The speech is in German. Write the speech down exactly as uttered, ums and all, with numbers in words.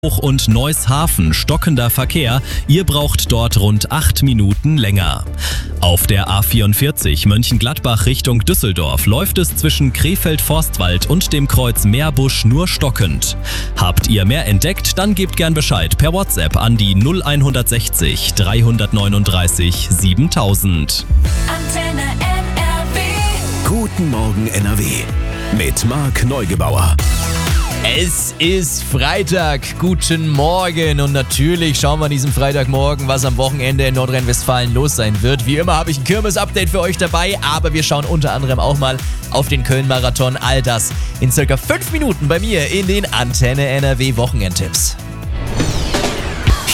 Und Neushafen stockender Verkehr, ihr braucht dort rund acht Minuten länger. Auf der A vierundvierzig Mönchengladbach Richtung Düsseldorf läuft es zwischen Krefeld-Forstwald und dem Kreuz Meerbusch nur stockend. Habt ihr mehr entdeckt, dann gebt gern Bescheid per WhatsApp an die null sechs drei neun drei siebentausend. Antenne N R W. Guten Morgen N R W mit Marc Neugebauer. Es ist Freitag, guten Morgen und natürlich schauen wir an diesem Freitagmorgen, was am Wochenende in Nordrhein-Westfalen los sein wird. Wie immer habe ich ein Kirmes-Update für euch dabei, aber wir schauen unter anderem auch mal auf den Köln-Marathon. All das in circa fünf Minuten bei mir in den Antenne N R W Wochenendtipps.